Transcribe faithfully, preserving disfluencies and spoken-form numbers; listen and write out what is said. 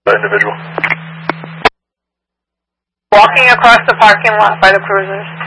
individual. Walking across the parking lot by the cruisers.